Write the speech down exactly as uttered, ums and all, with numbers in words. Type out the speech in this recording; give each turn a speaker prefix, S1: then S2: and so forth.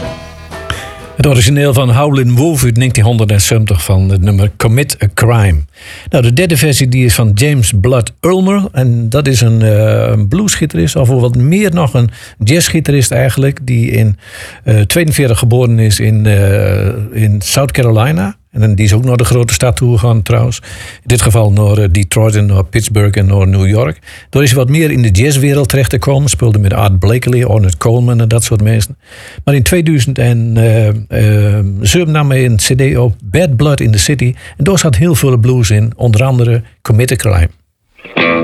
S1: Het origineel van Howlin' Wolf uit negentienhonderdzeventig van het nummer Commit a Crime. Nou, de derde versie die is van James Blood Ulmer. En dat is een, uh, een bluesgitarist, of wat meer nog een jazzgitarist eigenlijk. Die in uh, tweeënveertig geboren is in, uh, in South Carolina. En die is ook naar de grote stad toe gegaan trouwens. In dit geval naar Detroit en naar Pittsburgh en naar New York. Door is hij wat meer in de jazzwereld terecht te komen. Speelde met Art Blakey, Ornette Coleman en dat soort mensen. Maar in tweeduizend zeven nam hij een cd op, Bad Blood in the City. En daar zat heel veel blues in. Onder andere Commit a Crime.